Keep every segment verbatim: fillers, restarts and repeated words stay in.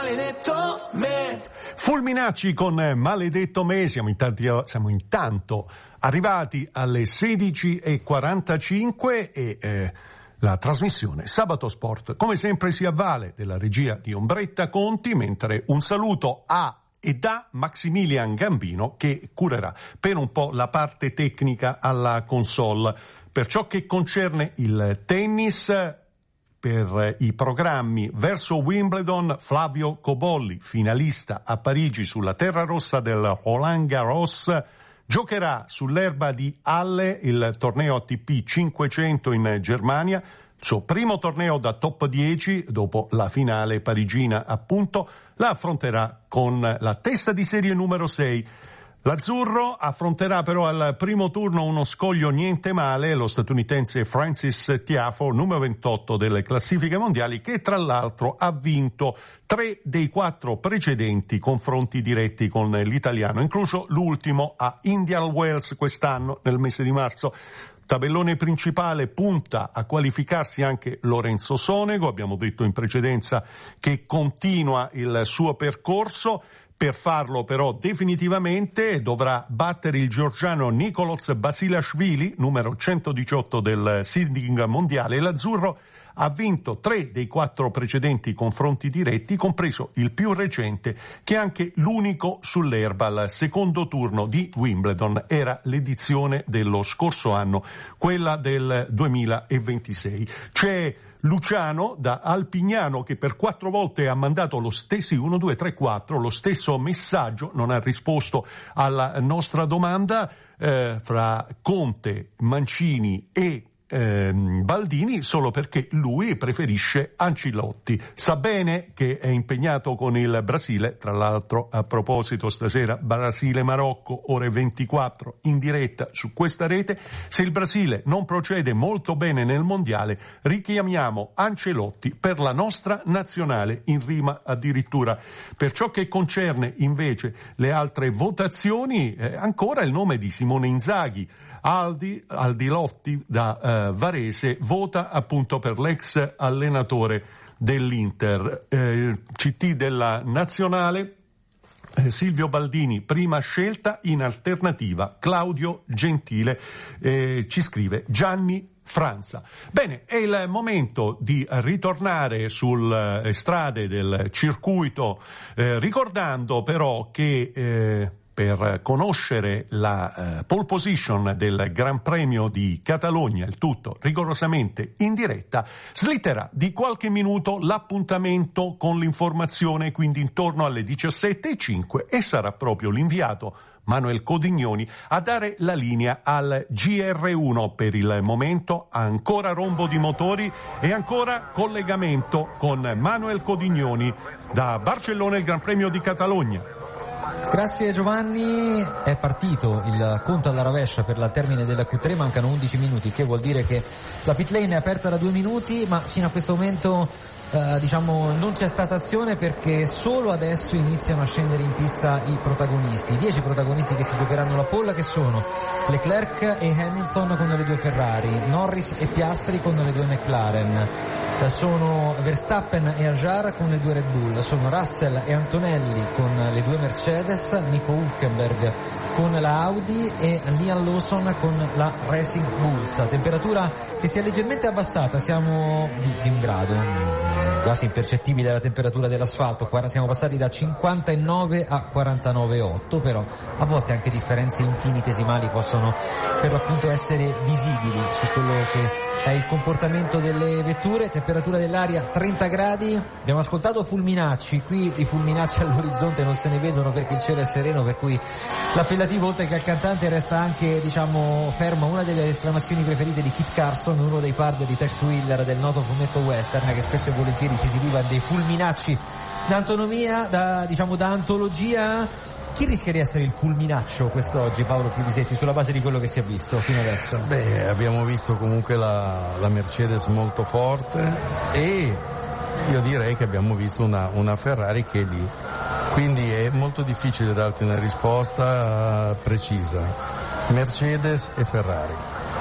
Maledetto me. Fulminacci con Maledetto me. Siamo intanto, siamo intanto arrivati alle sedici e quarantacinque e eh, la trasmissione Sabato Sport come sempre si avvale della regia di Ombretta Conti, mentre un saluto a e da Maximilian Gambino che curerà per un po' la parte tecnica alla console. Per ciò che concerne il tennis, per i programmi verso Wimbledon, Flavio Cobolli, finalista a Parigi sulla terra rossa del Roland Garros, giocherà sull'erba di Halle il torneo A T P cinquecento in Germania, suo primo torneo da top dieci dopo la finale parigina appunto, la affronterà con la testa di serie numero sei. L'azzurro affronterà però al primo turno uno scoglio niente male, lo statunitense Francis Tiafoe, numero ventotto delle classifiche mondiali, che tra l'altro ha vinto tre dei quattro precedenti confronti diretti con l'italiano, incluso l'ultimo a Indian Wells quest'anno nel mese di marzo. Tabellone principale punta a qualificarsi anche Lorenzo Sonego, abbiamo detto in precedenza che continua il suo percorso. Per farlo però definitivamente dovrà battere il georgiano Nicolas Basilashvili, numero centodiciotto del seeding mondiale, e l'azzurro ha vinto tre dei quattro precedenti confronti diretti, compreso il più recente, che è anche l'unico sull'erba al secondo turno di Wimbledon. Era l'edizione dello scorso anno, quella del duemilaventisei. C'è Luciano da Alpignano che per quattro volte ha mandato lo stesso uno, due, tre, quattro, lo stesso messaggio, non ha risposto alla nostra domanda eh, fra Conte, Mancini e Eh, Baldini, solo perché lui preferisce Ancelotti. Sa bene che è impegnato con il Brasile, tra l'altro a proposito stasera Brasile-Marocco ore ventiquattro in diretta su questa rete. Se il Brasile non procede molto bene nel mondiale, richiamiamo Ancelotti per la nostra nazionale, in rima addirittura. Per ciò che concerne invece le altre votazioni, eh, ancora il nome di Simone Inzaghi. Aldi, Aldi Lotti da uh, Varese vota appunto per l'ex allenatore dell'Inter. Eh, C T della Nazionale, eh, Silvio Baldini prima scelta, in alternativa Claudio Gentile, eh, ci scrive Gianni Franza. Bene, è il momento di ritornare sulle strade del circuito, eh, ricordando però che eh, per conoscere la uh, pole position del Gran Premio di Catalogna, il tutto rigorosamente in diretta, slitterà di qualche minuto l'appuntamento con l'informazione, quindi intorno alle diciassette e cinque, e sarà proprio l'inviato Manuel Codignoni a dare la linea al G R uno. Per il momento ancora rombo di motori e ancora collegamento con Manuel Codignoni da Barcellona, il Gran Premio di Catalogna. Grazie Giovanni, è partito il conto alla rovescia per la termine della Q tre, mancano undici minuti, che vuol dire che la pit lane è aperta da due minuti, ma fino a questo momento eh, diciamo non c'è stata azione perché solo adesso iniziano a scendere in pista i protagonisti, i dieci protagonisti che si giocheranno la pole, che sono Leclerc e Hamilton con le due Ferrari, Norris e Piastri con le due McLaren, sono Verstappen e Ajar con le due Red Bull, sono Russell e Antonelli con le due Mercedes, Nico Hülkenberg con la Audi e Liam Lawson con la Racing Bulls. Temperatura che si è leggermente abbassata, siamo di, di un grado, quasi impercettibile la temperatura dell'asfalto, siamo passati da cinquantanove a quarantanove virgola otto, però a volte anche differenze infinitesimali possono per l'appunto essere visibili su quello che è il comportamento delle vetture. Temperatura dell'aria trenta gradi, abbiamo ascoltato Fulminacci, qui i fulminacci all'orizzonte non se ne vedono perché il cielo è sereno, per cui l'appellativo oltre che al cantante resta anche diciamo fermo, una delle esclamazioni preferite di Kit Carson, uno dei partner di Tex Willer del noto fumetto western, che spesso e volentieri ci esibiva dei fulminacci d'antonomia, da diciamo da antologia. Chi rischia di essere il fulminaccio quest'oggi, Paolo Filisetti, sulla base di quello che si è visto fino adesso? Beh, abbiamo visto comunque la, la Mercedes molto forte e io direi che abbiamo visto una, una Ferrari che è lì, quindi è molto difficile darti una risposta precisa. Mercedes e Ferrari.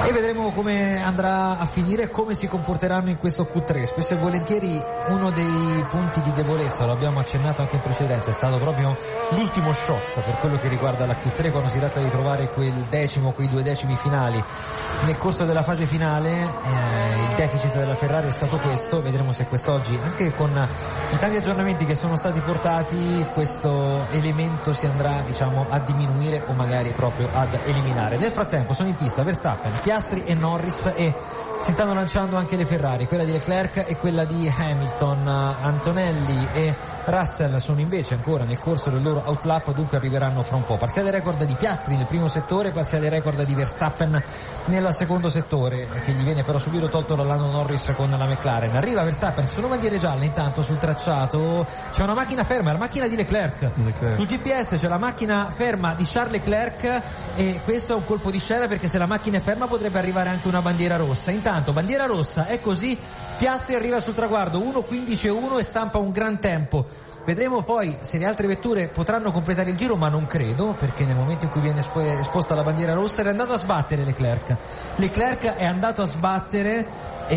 E vedremo come andrà a finire e come si comporteranno in questo Q tre. Spesso e volentieri uno dei punti di debolezza, lo abbiamo accennato anche in precedenza, è stato proprio l'ultimo shot per quello che riguarda la Q tre, quando si tratta di trovare quel decimo, quei due decimi finali. Nel corso della fase finale eh, il deficit della Ferrari è stato questo. Vedremo se quest'oggi, anche con i tanti aggiornamenti che sono stati portati, questo elemento si andrà, diciamo, a diminuire o magari proprio ad eliminare. Nel frattempo sono in pista Verstappen, Piastri e Norris, e si stanno lanciando anche le Ferrari, quella di Leclerc e quella di Hamilton. Antonelli e Russell sono invece ancora nel corso del loro outlap, dunque arriveranno fra un po'. Parziale record di Piastri nel primo settore, parziale record di Verstappen nel secondo settore, che gli viene però subito tolto da Lando Norris con la McLaren. Arriva Verstappen, sono bandiere gialle intanto sul tracciato, c'è una macchina ferma, la macchina di Leclerc. Leclerc. Sul G P S c'è la macchina ferma di Charles Leclerc, e questo è un colpo di scena perché se la macchina è ferma potrebbe arrivare anche una bandiera rossa. Intanto bandiera rossa, è così, Piastri arriva sul traguardo uno quindici uno e stampa un gran tempo. Vedremo poi se le altre vetture potranno completare il giro, ma non credo, perché nel momento in cui viene esposta la bandiera rossa è andato a sbattere Leclerc. Leclerc è andato a sbattere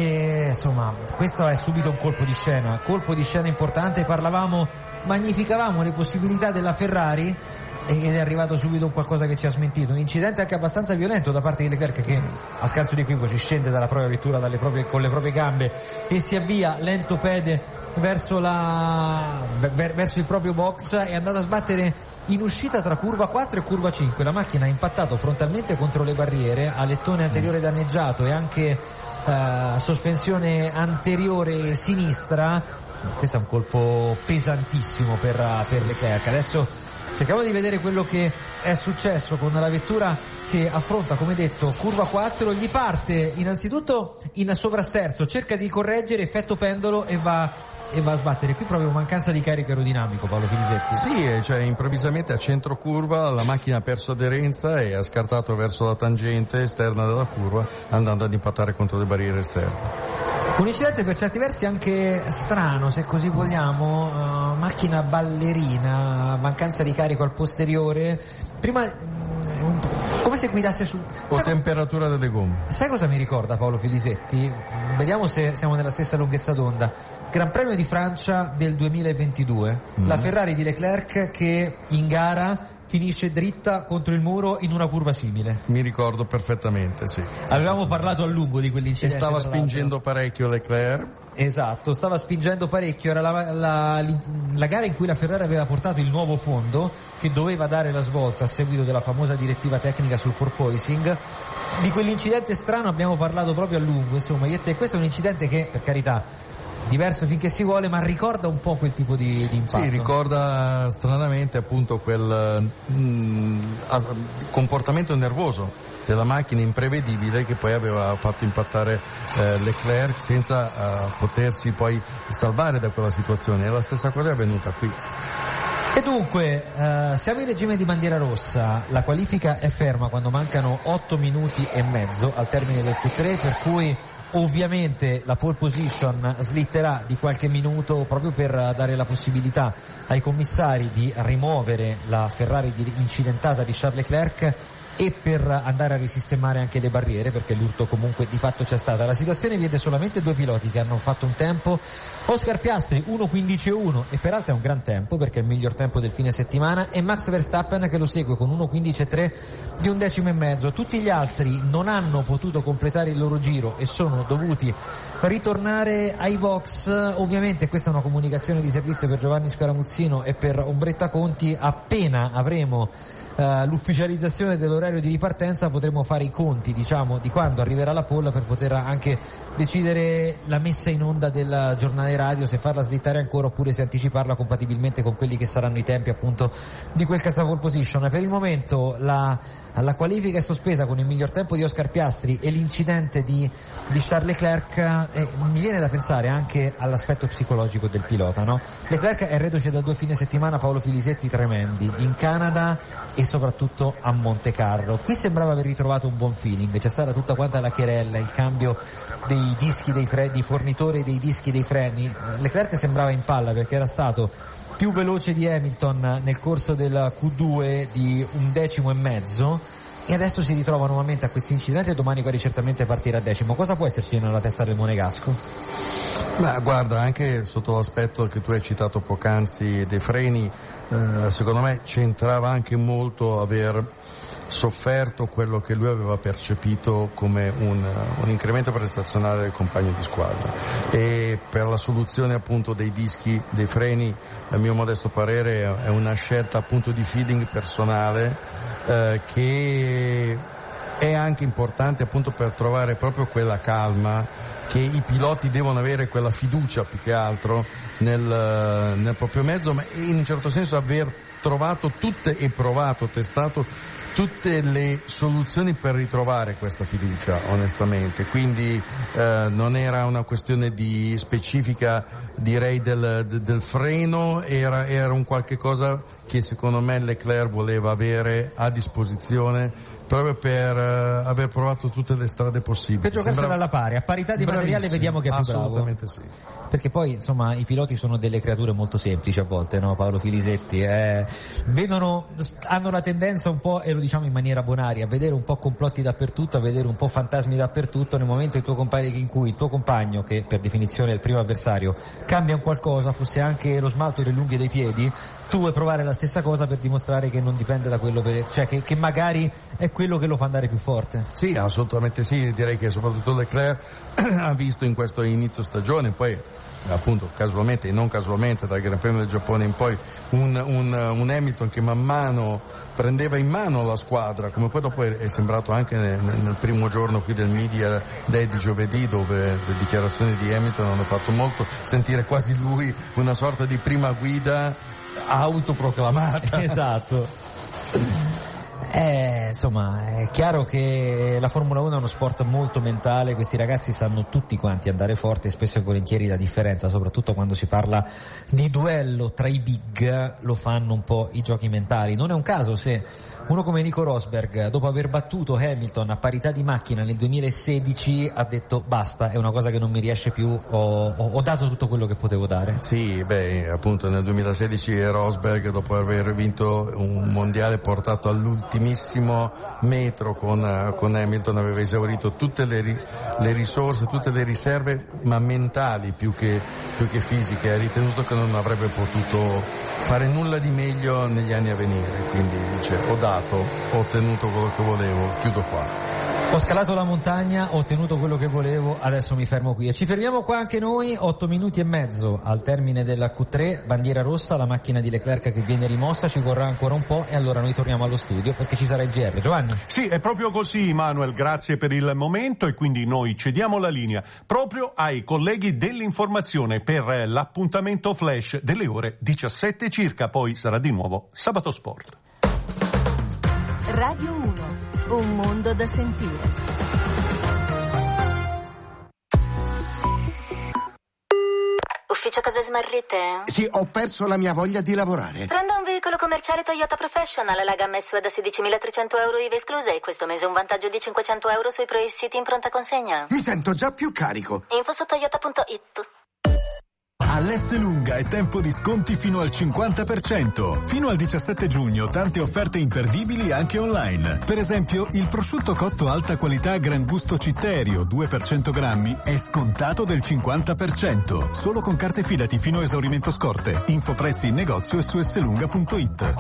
e insomma questo è subito un colpo di scena, colpo di scena importante. Parlavamo, magnificavamo le possibilità della Ferrari ed è arrivato subito un qualcosa che ci ha smentito, un incidente anche abbastanza violento da parte di Leclerc, che a scanso di equivoci scende dalla propria vettura dalle proprie, con le proprie gambe e si avvia lento pede verso, la, verso il proprio box. È andato a sbattere in uscita tra curva quattro e curva cinque, la macchina ha impattato frontalmente contro le barriere, ha lettone anteriore danneggiato e anche uh, sospensione anteriore sinistra. Questo è un colpo pesantissimo per, per Leclerc. Adesso cerchiamo di vedere quello che è successo con la vettura che affronta, come detto, curva quattro. Gli parte innanzitutto in sovrasterzo, cerca di correggere, effetto pendolo e va, e va a sbattere. Qui proprio mancanza di carico aerodinamico, Paolo Filisetti. Sì, cioè improvvisamente a centro curva la macchina ha perso aderenza e ha scartato verso la tangente esterna della curva, andando ad impattare contro le barriere esterne. Un incidente per certi versi anche strano, se così vogliamo, uh, macchina ballerina, mancanza di carico al posteriore, prima um, come se guidasse su... O sai temperatura delle gomme. Sai cosa mi ricorda Paolo Filisetti? Vediamo se siamo nella stessa lunghezza d'onda. Gran Premio di Francia del duemilaventidue, mm. la Ferrari di Leclerc che in gara finisce dritta contro il muro in una curva simile. Mi ricordo perfettamente, sì. Avevamo parlato a lungo di quell'incidente. E stava spingendo parecchio Leclerc. Esatto, stava spingendo parecchio. Era la, la, la gara in cui la Ferrari aveva portato il nuovo fondo che doveva dare la svolta a seguito della famosa direttiva tecnica sul porpoising. Di quell'incidente strano abbiamo parlato proprio a lungo, insomma, io e te. Questo è un incidente che, per carità, diverso finché si vuole, ma ricorda un po' quel tipo di, di impatto. Sì, ricorda stranamente appunto quel mh, comportamento nervoso della macchina imprevedibile che poi aveva fatto impattare eh, Leclerc senza uh, potersi poi salvare da quella situazione, e la stessa cosa è avvenuta qui. E dunque uh, siamo in regime di bandiera rossa, la qualifica è ferma quando mancano otto minuti e mezzo al termine del Q tre, per cui ovviamente la pole position slitterà di qualche minuto proprio per dare la possibilità ai commissari di rimuovere la Ferrari incidentata di Charles Leclerc e per andare a risistemare anche le barriere, perché l'urto comunque di fatto c'è stata. La situazione vede solamente due piloti che hanno fatto un tempo, Oscar Piastri uno quindici uno, e peraltro è un gran tempo perché è il miglior tempo del fine settimana, e Max Verstappen che lo segue con uno quindici tre di un decimo e mezzo. Tutti gli altri non hanno potuto completare il loro giro e sono dovuti ritornare ai box. Ovviamente questa è una comunicazione di servizio per Giovanni Scaramuzzino e per Ombretta Conti. Appena avremo Uh, l'ufficializzazione dell'orario di ripartenza potremo fare i conti, diciamo, di quando arriverà la pole, per poter anche decidere la messa in onda del giornale radio, se farla slittare ancora oppure se anticiparla compatibilmente con quelli che saranno i tempi appunto di quel cast pole position. Per il momento la, la qualifica è sospesa con il miglior tempo di Oscar Piastri e l'incidente di, di Charles Leclerc, e mi viene da pensare anche all'aspetto psicologico del pilota, no? Leclerc è reduce da due fine settimana, Paolo Filisetti, tremendi, in Canada e soprattutto a Monte Carlo. Qui sembrava aver ritrovato un buon feeling, c'è stata tutta quanta la querella, il cambio dei dischi dei freni, di fornitore dei dischi dei freni. Leclerc sembrava in palla perché era stato più veloce di Hamilton nel corso del Q due di un decimo e mezzo, e adesso si ritrova nuovamente a questi incidenti e domani quasi certamente partirà decimo. Cosa può esserci nella testa del monegasco? Ma guarda, anche sotto l'aspetto che tu hai citato poc'anzi dei freni, eh, secondo me c'entrava anche molto aver sofferto quello che lui aveva percepito come un, un incremento prestazionale del compagno di squadra, e per la soluzione appunto dei dischi, dei freni, a mio modesto parere è una scelta appunto di feeling personale, eh, che è anche importante appunto per trovare proprio quella calma che i piloti devono avere, quella fiducia più che altro nel, nel proprio mezzo, ma in un certo senso aver trovato tutte e provato, testato tutte le soluzioni per ritrovare questa fiducia, onestamente. Quindi eh, non era una questione di specifica, direi, del, del freno, era, era un qualche cosa che secondo me Leclerc voleva avere a disposizione proprio per uh, aver provato tutte le strade possibili. Per giocarsela Sembra... alla pari, a parità di Bravissimo. materiale vediamo che è più bravo. Assolutamente sì. Perché poi insomma i piloti sono delle creature molto semplici a volte, no Paolo Filisetti? Eh, vedono, hanno la tendenza un po', e lo diciamo in maniera bonaria, a vedere un po' complotti dappertutto, a vedere un po' fantasmi dappertutto. Nel momento in, tuo compagno, in cui il tuo compagno, che per definizione è il primo avversario, cambia un qualcosa, fosse anche lo smalto delle unghie dei piedi, tu vuoi provare la stessa cosa per dimostrare che non dipende da quello, per, cioè che, che magari è quello che lo fa andare più forte. Sì, assolutamente sì, direi che soprattutto Leclerc ha visto in questo inizio stagione, poi appunto casualmente e non casualmente dal Gran Premio del Giappone in poi un, un, un Hamilton che man mano prendeva in mano la squadra, come poi dopo è sembrato anche nel, nel primo giorno qui del Media Day di giovedì, dove le dichiarazioni di Hamilton hanno fatto molto sentire quasi lui una sorta di prima guida autoproclamata. Esatto. Eh, insomma, è chiaro che la Formula uno è uno sport molto mentale, questi ragazzi sanno tutti quanti andare forte, e spesso e volentieri la differenza, soprattutto quando si parla di duello tra i big, lo fanno un po' i giochi mentali. Non è un caso se uno come Nico Rosberg, dopo aver battuto Hamilton a parità di macchina nel duemilasedici, ha detto basta, è una cosa che non mi riesce più, ho, ho, ho dato tutto quello che potevo dare. Sì, beh, appunto nel duemilasedici Rosberg, dopo aver vinto un mondiale portato all'ultimissimo metro con, con Hamilton, aveva esaurito tutte le, ri, le risorse, tutte le riserve, ma mentali più che, più che fisiche. Ha ritenuto che non avrebbe potuto fare nulla di meglio negli anni a venire, quindi dice ho dato, ho ottenuto quello che volevo, chiudo qua. Ho scalato la montagna, ho ottenuto quello che volevo, adesso mi fermo qui. E ci fermiamo qua anche noi, otto minuti e mezzo al termine della Q tre, bandiera rossa, la macchina di Leclerc che viene rimossa, ci vorrà ancora un po' e allora noi torniamo allo studio perché ci sarà il G R. Giovanni? Sì, è proprio così, Manuel, grazie per il momento, e quindi noi cediamo la linea proprio ai colleghi dell'informazione per l'appuntamento flash delle ore diciassette circa, poi sarà di nuovo Sabato Sport. Radio uno. Un mondo da sentire. Ufficio cose smarrite? Sì, ho perso la mia voglia di lavorare. Prendo un veicolo commerciale Toyota Professional, la gamma S U V da sedicimilatrecento euro I V A esclusa, e questo mese un vantaggio di cinquecento euro sui Pro-Siti in pronta consegna. Mi sento già più carico. Info su toyota punto it. All'Esselunga è tempo di sconti fino al cinquanta per cento. Fino al diciassette giugno tante offerte imperdibili anche online. Per esempio, il prosciutto cotto alta qualità Gran Gusto Citterio due per cento grammi è scontato del cinquanta per cento. Solo con carte Fidati fino a esaurimento scorte. Info prezzi in negozio e su esselunga punto it.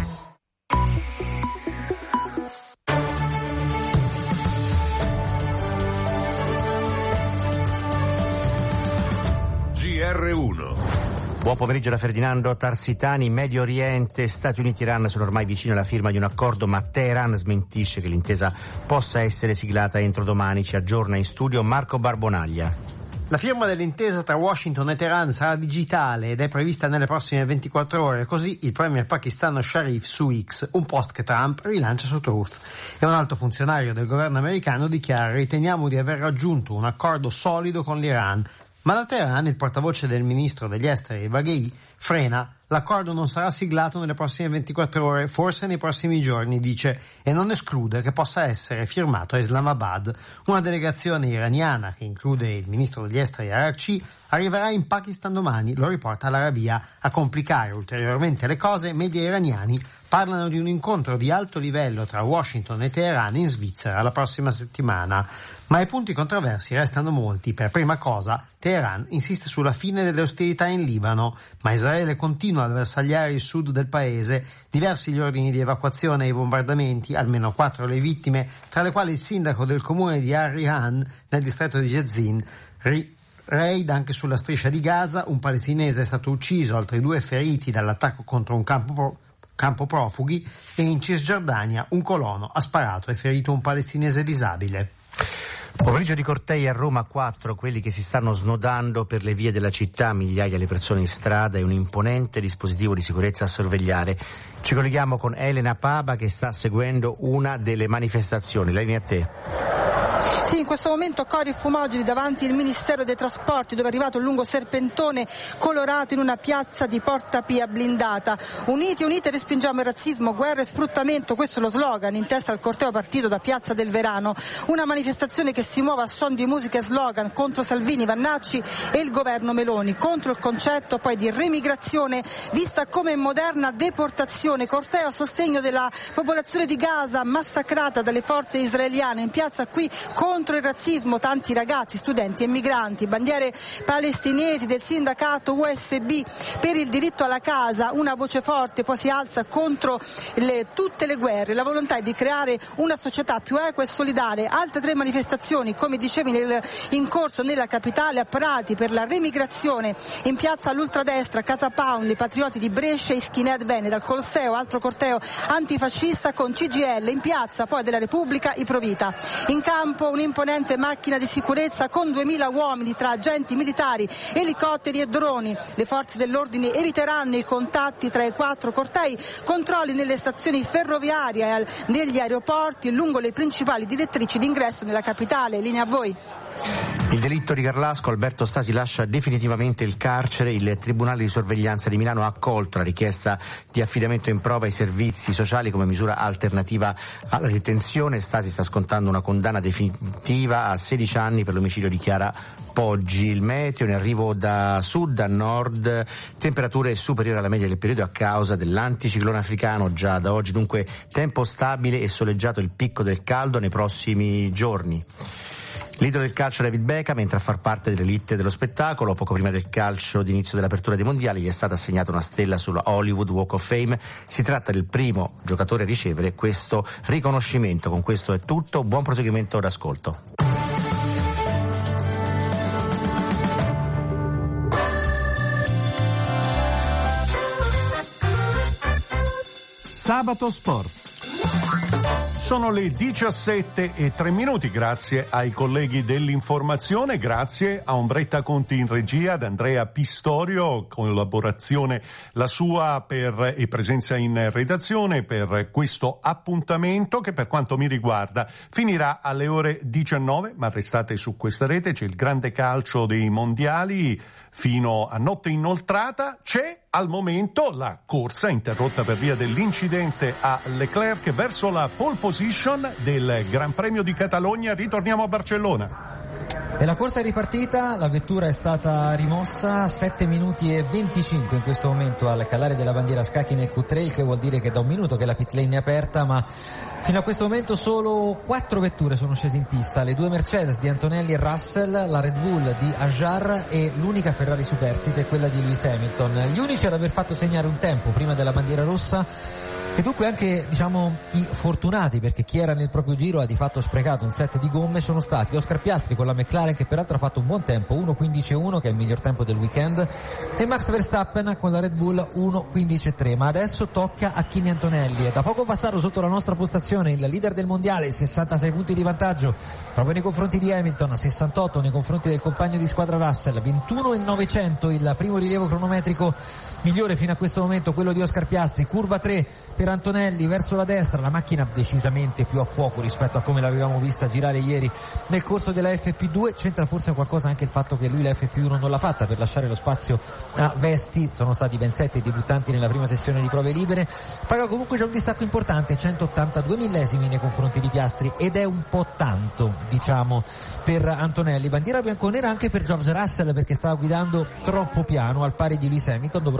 G R uno. Buon pomeriggio da Ferdinando Tarsitani. Medio Oriente, Stati Uniti e Iran sono ormai vicini alla firma di un accordo, ma Teheran smentisce che l'intesa possa essere siglata entro domani. Ci aggiorna in studio Marco Barbonaglia. La firma dell'intesa tra Washington e Teheran sarà digitale ed è prevista nelle prossime ventiquattro ore, così il premier pakistano Sharif su X, un post che Trump rilancia su Truth. E un alto funzionario del governo americano dichiara: riteniamo di aver raggiunto un accordo solido con l'Iran. Ma da Teheran il portavoce del ministro degli esteri Baghei frena. L'accordo non sarà siglato nelle prossime ventiquattro ore, forse nei prossimi giorni, dice, e non esclude che possa essere firmato a Islamabad. Una delegazione iraniana, che include il ministro degli esteri Araghchi, arriverà in Pakistan domani, lo riporta l'Arabia. A complicare ulteriormente le cose, media iraniani parlano di un incontro di alto livello tra Washington e Teheran in Svizzera la prossima settimana. Ma i punti controversi restano molti. Per prima cosa, Teheran insiste sulla fine delle ostilità in Libano, ma Israele continua a bersagliare il sud del paese. Diversi gli ordini di evacuazione e i bombardamenti, almeno quattro le vittime, tra le quali il sindaco del comune di Ar-Rihan, nel distretto di Jezin. Ri- Raid anche sulla striscia di Gaza, un palestinese è stato ucciso, altri due feriti dall'attacco contro un campo pro- campo profughi, e in Cisgiordania un colono ha sparato e ferito un palestinese disabile. Pomeriggio di cortei a Roma, quattro quelli che si stanno snodando per le vie della città, migliaia le persone in strada e un imponente dispositivo di sicurezza a sorvegliare. Ci colleghiamo con Elena Paba che sta seguendo una delle manifestazioni. La linea a te. Sì, in questo momento cori e fumogeni davanti al Ministero dei Trasporti, dove è arrivato un lungo serpentone colorato in una piazza di Porta Pia blindata. Uniti, uniti respingiamo il razzismo, guerra e sfruttamento, questo è lo slogan in testa al corteo partito da Piazza del Verano. Una manifestazione che si muove a suon di musica e slogan contro Salvini, Vannacci e il governo Meloni, contro il concetto poi di remigrazione vista come moderna deportazione. Corteo a sostegno della popolazione di Gaza massacrata dalle forze israeliane. In piazza qui contro il razzismo tanti ragazzi, studenti e migranti, bandiere palestinesi del sindacato U S B per il diritto alla casa, una voce forte poi si alza contro le, tutte le guerre. La volontà è di creare una società più equa e solidale. Altre tre manifestazioni, come dicevi, nel, in corso nella capitale, a Prati per la remigrazione, in piazza all'ultradestra, Casa Pound, i patrioti di Brescia e Skinhead Veneta, al Colosseo, altro corteo antifascista con C G I L, in piazza poi della Repubblica i Provita. In campo un'imponente macchina di sicurezza con duemila uomini tra agenti militari, elicotteri e droni. Le forze dell'ordine eviteranno i contatti tra i quattro cortei, controlli nelle stazioni ferroviarie, negli aeroporti, lungo le principali direttrici d'ingresso nella capitale. Linea a voi. Il delitto di Carlasco, Alberto Stasi lascia definitivamente il carcere. Il Tribunale di sorveglianza di Milano ha accolto la richiesta di affidamento in prova ai servizi sociali come misura alternativa alla detenzione. Stasi sta scontando una condanna definitiva a sedici anni per l'omicidio di Chiara Poggi. Il meteo in arrivo da sud a nord, temperature superiori alla media del periodo a causa dell'anticiclone africano. Già da oggi dunque tempo stabile e soleggiato, il picco del caldo nei prossimi giorni. L'idolo del calcio David Beckham entra a far parte dell'elite dello spettacolo. Poco prima del calcio d'inizio dell'apertura dei mondiali gli è stata assegnata una stella sulla Hollywood Walk of Fame. Si tratta del primo giocatore a ricevere questo riconoscimento. Con questo è tutto, buon proseguimento d'ascolto. Sabato Sport. Sono le diciassette e tre minuti, grazie ai colleghi dell'informazione, grazie a Ombretta Conti in regia, ad Andrea Pistorio, collaborazione la sua per, e presenza in redazione per questo appuntamento che per quanto mi riguarda finirà alle ore diciannove, ma restate su questa rete, c'è il grande calcio dei mondiali fino a notte inoltrata. C'è al momento la corsa interrotta per via dell'incidente a Leclerc verso la pole position del Gran Premio di Catalogna. Ritorniamo a Barcellona. E la corsa è ripartita, la vettura è stata rimossa, sette minuti e venticinque in questo momento al calare della bandiera scacchi nel Q tre, il che vuol dire che da un minuto che la pit lane è aperta, ma fino a questo momento solo quattro vetture sono scese in pista, le due Mercedes di Antonelli e Russell, la Red Bull di Hajar e l'unica Ferrari superstite è quella di Lewis Hamilton. Gli unici ad aver fatto segnare un tempo prima della bandiera rossa e dunque anche, diciamo, i fortunati, perché chi era nel proprio giro ha di fatto sprecato un set di gomme, sono stati Oscar Piastri con la McLaren, che peraltro ha fatto un buon tempo, uno quindici uno, che è il miglior tempo del weekend, e Max Verstappen con la Red Bull uno quindici tre. Ma adesso tocca a Kimi Antonelli, è da poco passato sotto la nostra postazione il leader del mondiale, sessantasei punti di vantaggio proprio nei confronti di Hamilton, sessantotto nei confronti del compagno di squadra Russell, ventuno e novecento il primo rilievo cronometrico migliore fino a questo momento, quello di Oscar Piastri. Curva tre per Antonelli verso la destra, la macchina decisamente più a fuoco rispetto a come l'avevamo vista girare ieri nel corso della F P due. C'entra forse qualcosa anche il fatto che lui la F P uno non l'ha fatta per lasciare lo spazio a Vesti, sono stati ben sette i debuttanti nella prima sessione di prove libere. Paga comunque già un distacco importante, centottantadue millesimi nei confronti di Piastri, ed è un po' tanto, diciamo, per Antonelli. Bandiera bianconera anche per George Russell, perché stava guidando troppo piano, al pari di Lewis Hamilton. Dovrà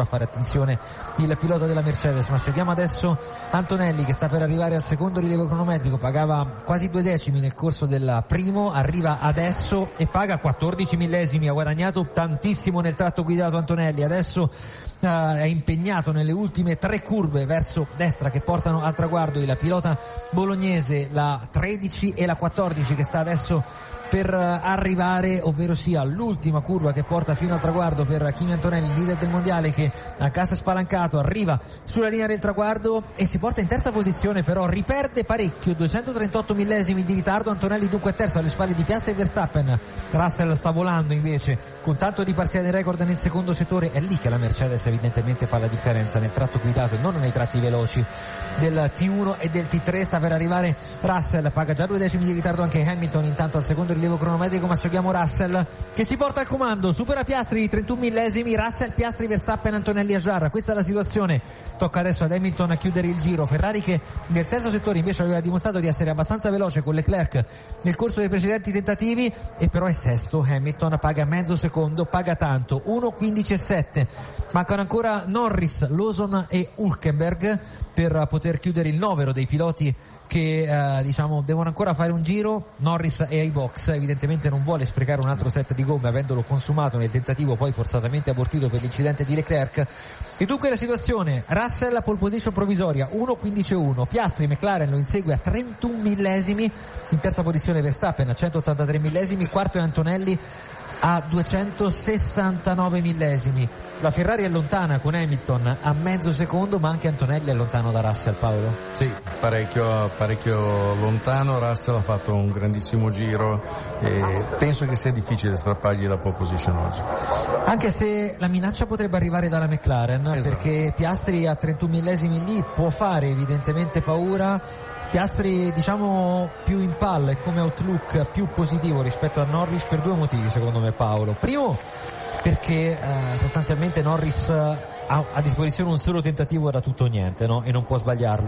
fare attenzione il pilota della Mercedes. Ma seguiamo adesso Antonelli che sta per arrivare al secondo rilievo cronometrico, pagava quasi due decimi nel corso del primo, arriva adesso e paga quattordici millesimi, ha guadagnato tantissimo nel tratto guidato Antonelli. Adesso uh, è impegnato nelle ultime tre curve verso destra che portano al traguardo il pilota bolognese, la tredici e la quattordici, che sta adesso per arrivare, ovvero sia l'ultima curva che porta fino al traguardo per Kimi Antonelli, leader del mondiale, che a gas spalancato arriva sulla linea del traguardo e si porta in terza posizione, però riperde parecchio, duecentotrentotto millesimi di ritardo. Antonelli dunque è terzo alle spalle di Piastri e Verstappen. Russell sta volando invece con tanto di parziale record nel secondo settore, è lì che la Mercedes evidentemente fa la differenza, nel tratto guidato e non nei tratti veloci del T uno e del T tre. Sta per arrivare Russell, paga già due decimi di ritardo anche Hamilton intanto al secondo rilievo cronometrico, ma seguiamo Russell che si porta al comando, supera Piastri di trentuno millesimi, Russell, Piastri, Verstappen, Antonelli a Jarra. Questa è la situazione, tocca adesso ad Hamilton a chiudere il giro. Ferrari che nel terzo settore invece aveva dimostrato di essere abbastanza veloce con Leclerc nel corso dei precedenti tentativi, e però è sesto. Hamilton paga mezzo secondo, paga tanto, uno quindici e sette. Mancano ancora Norris, Lawson e Hülkenberg per poter chiudere il novero dei piloti che eh, diciamo devono ancora fare un giro. Norris è ai box, evidentemente non vuole sprecare un altro set di gomme avendolo consumato nel tentativo poi forzatamente abortito per l'incidente di Leclerc. E dunque la situazione: Russell pole position provvisoria uno quindici uno, Piastri, McLaren lo insegue a trentuno millesimi, in terza posizione Verstappen a centottantatré millesimi, quarto è Antonelli a duecentosessantanove millesimi. La Ferrari è lontana con Hamilton a mezzo secondo, ma anche Antonelli è lontano da Russell, Paolo. Sì, parecchio, parecchio lontano. Russell ha fatto un grandissimo giro e penso che sia difficile strappargli la pole position oggi. Anche se la minaccia potrebbe arrivare dalla McLaren, esatto, perché Piastri a trentuno millesimi lì può fare evidentemente paura. Piastri diciamo più in palla e come outlook più positivo rispetto a Norris per due motivi secondo me, Paolo. Primo, perché eh, sostanzialmente Norris ha a disposizione un solo tentativo da tutto o niente, no? E non può sbagliarlo.